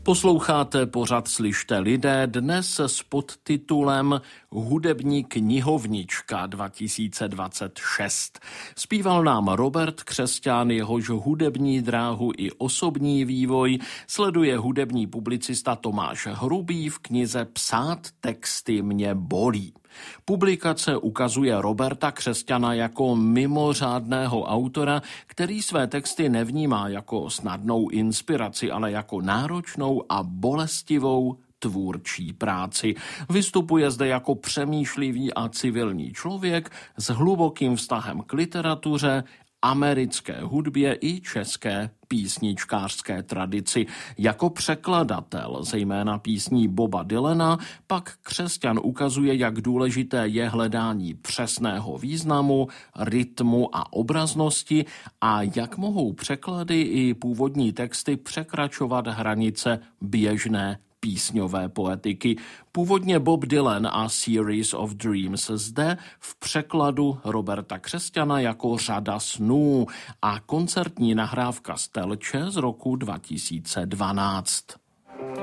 Posloucháte pořad Slyšte lidé, dnes s podtitulem Hudební knihovnička 2026. Zpíval nám Robert Křesťan, jehož hudební dráhu i osobní vývoj sleduje hudební publicista Tomáš Hrubý v knize Psát texty mě bolí. Publikace ukazuje Roberta Křesťana jako mimořádného autora, který své texty nevnímá jako snadnou inspiraci, ale jako náročnou a bolestivou tvůrčí práci. Vystupuje zde jako přemýšlivý a civilní člověk s hlubokým vztahem k literatuře, americké hudbě i české písničkářské tradici. Jako překladatel, zejména písní Boba Dylana, pak Křesťan ukazuje, jak důležité je hledání přesného významu, rytmu a obraznosti a jak mohou překlady i původní texty překračovat hranice běžné písňové poetiky. Původně Bob Dylan a Series of Dreams, zde v překladu Roberta Křesťana jako Řada snů a koncertní nahrávka z Telče z roku 2012.